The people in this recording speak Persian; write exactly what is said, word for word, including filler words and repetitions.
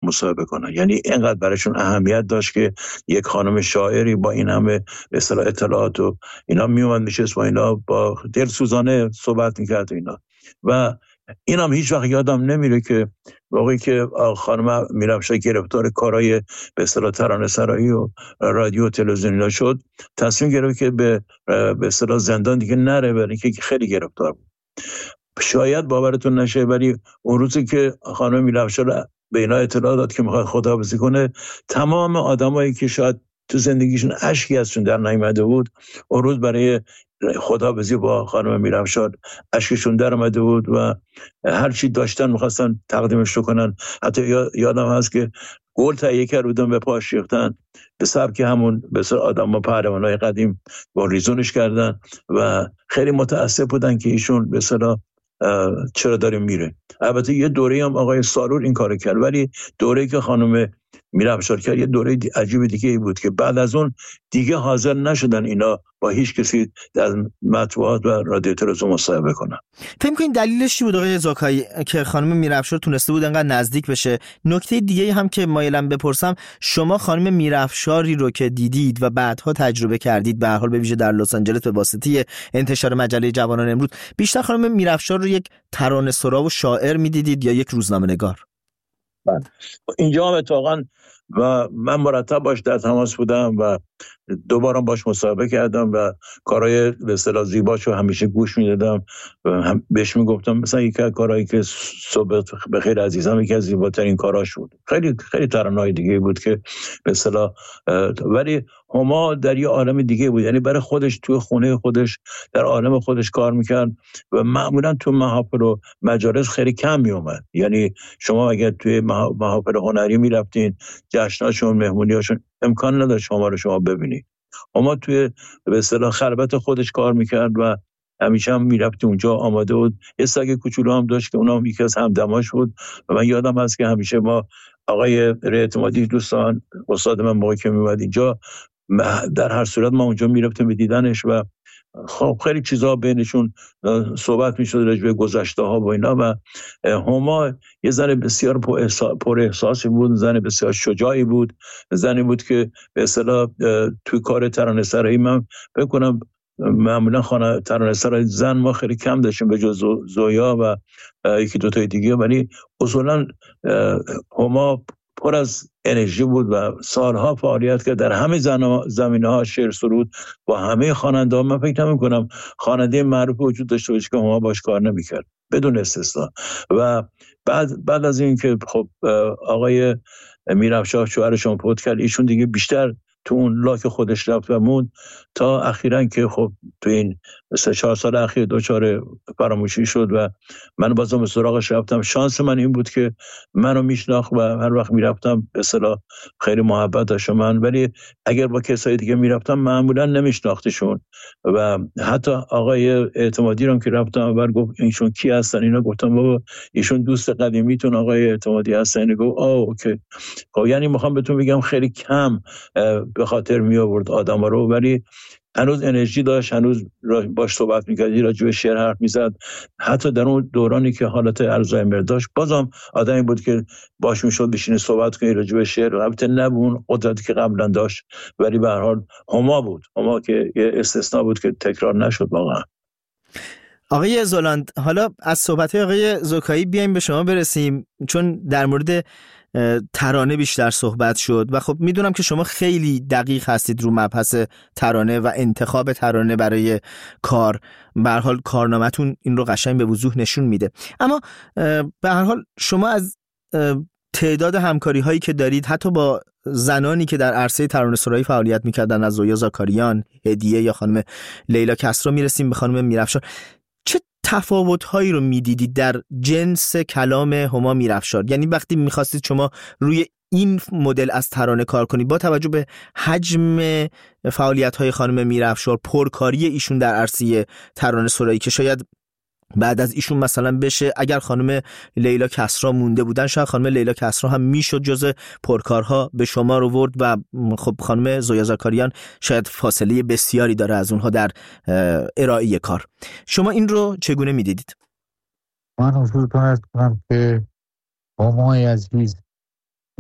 مصاحبه کنن. یعنی اینقدر براشون اهمیت داشت که یک خانم شاعری با این همه به اصطلاح اطلاعات و اینا میومد میشست با اینا با دلسوزانه صحبت میکرد اینا. و اینم هیچ وقت یادم نمیره که واقعی که خانم میرافشار گرفتار کارهای به اصطلاح ترانه سرایی و رادیو و تلویزیون شد، تصمیم گرفت که به به اصطلاح زندان دیگه نره، برای اینکه خیلی گرفتار بود. شاید باورتون نشه ولی اون روزی که خانم میرافشار به اینا اطلاع داد که میخواد خداحافظی کنه، تمام آدمایی که شاید تو زندگیشون اشکی ازشون در نیامده بود، اون روز برای خداحافظی با خانم میرافشار اشکشون در اومده بود و هر چی داشتن میخواستن تقدیمش رو کنن. حتی یادم هست که گل تهیه کردن به پاش ریختن به سبک همون بسیار آدم پهلوانای قدیم با ریزونش کردن و خیلی متاسف بودن که ایشون به اصطلاح چرا داره میره. البته یه دوره هم آقای سارور این کارو کرد، ولی دوره‌ای که خانم میرافشار کرد یه دوره عجیب دیگه ای بود که بعد از اون دیگه حاضر نشدن اینا با هیچ کسی در مطبوعات و رادیو تلویزیون مصاحبه کنن. فکر می‌کنین دلیلش چی بود آقای زاکایی که خانم میرافشار تونسته بود انقدر نزدیک بشه؟ نکته دیگه هم که مایلم بپرسم، شما خانم میرافشاری رو که دیدید و بعدها تجربه کردید، به هر حال به ویژه در لس آنجلس به واسطه انتشار مجله جوانان امروز، بیشتر خانم میرافشار رو یک ترانه‌سرا و شاعر می‌دیدید یا یک روزنامه‌نگار؟ اینجا هم اتفاقاً و من مرتب باش در تماس بودم و دوبارم باش مصاحبه کردم و کارهای به اصطلاح زیباشو همیشه گوش میدادم و هم بهش میگفتم مثلا یک کارهایی که صبح بخیر عزیزم یکی از زیباترین کاراش بود. خیلی خیلی ترانه‌های دیگه بود که به اصطلاح، ولی هما در یه عالم دیگه بود، یعنی برای خودش توی خونه خودش در عالم خودش کار میکرد و معمولا تو محافل و مجالس خیلی کم میومد. یعنی شما اگر توی محافل هنری میرفتین، جشناشون، مهمونیاشون، امکان نداشت شما رو شما ببینید. اما توی به اصطلاح خلوت خودش کار میکرد و همیشه هم میرفت اونجا، آماده بود. یه سگ کوچولو هم داشت که اونم یکی از همدماش بود و من یادم هست که همیشه ما آقای اعتمادی دوستان استاد من موقعی که میومد اینجا، در هر صورت ما اونجا میرفتیم به دیدنش و خب خیلی چیزا بینشون صحبت میشد راجع به گذشته ها و اینا. و هما یه زن بسیار پر احساسی بود، زن بسیار شجاعی بود، زنی بود که به اصطلاح توی کار ترانه سرایی من بکنم معمولا خانه ترانه سرایی زن ما خیلی کم داشتیم به جز زویا و یکی دوتای دیگه، ولی اصولا هما پر از انرژی بود و سالها فعالیت کرد در همه زمینه‌ها، شعر سرود با همه خواننده‌ها. من فکر نمی‌کنم خواننده معروف وجود داشته باشه که هما باش کار نمی‌کرد بدون استثنا. و بعد بعد از این که خب آقای میرافشار شوهرشون فوت کرد، ایشون دیگه بیشتر تو اون لاک خودش رفت و موند تا اخیراً که خب تو این سه چهار سال اخیر دچار فراموشی شد و من بازم به سراغش رفتم. شانس من این بود که منو میشناخت و هر وقت میرفتم به اصطلاح خیلی محبت داشت من، ولی اگر با کسای دیگه میرفتم معمولا نمیشناختشون. و حتی آقای اعتمادی رو که رفتم و گفت ایشون کی هستن، اینا گفتم بابا ایشون دوست قدیمیتون آقای اعتمادی هستن. اینا گفت آه اوکی. خب یعنی میخوام بهتون بگم خیلی کم به خاطر می آورد آدم رو، ولی هنوز انرژی داشت، هنوز باش صحبت میکردی، راجع به شعر حرف میزد. حتی در اون دورانی که حالت الزایمر داشت بازم آدمی بود که باش میشد بشینه صحبت کنی راجع به شعر. البته نه اون قدرتی که قبلا داشت، ولی به هر حال هما بود، هما که یه استثناء بود که تکرار نشد واقعا. آقای زولاند، حالا از صحبت‌های آقای زوکایی بیایم به شما برسیم، چون در مورد ترانه بیشتر صحبت شد و خب میدونم که شما خیلی دقیق هستید رو مبحث ترانه و انتخاب ترانه برای کار. به هر حال کارنامه‌تون این رو قشنگ به وضوح نشون میده. اما به هر حال شما از تعداد همکاری هایی که دارید حتی با زنانی که در عرصه ترانه سرایی فعالیت میکردن، از زویا زاکاریان، هدیه یا خانم لیلا کسرا میرسیم به خانم میرافشار، چه تفاوت‌هایی رو می‌دیدید در جنس کلام هما میرافشار؟ یعنی وقتی می‌خواستید شما روی این مدل از ترانه کار کنید با توجه به حجم فعالیت‌های خانم میرافشار، پرکاری ایشون در عرصه ترانه سرایی که شاید بعد از ایشون مثلا بشه اگر خانم لیلا کسرا مونده بودن شاید خانم لیلا کسرا هم میشد جز پرکارها به شما رو ورد و خب خانم زویا زاکاریان شاید فاصله بسیاری داره از اونها در ارائه کار. شما این رو چگونه میدیدید؟ من حضورتون عرض کنم که همای عزیز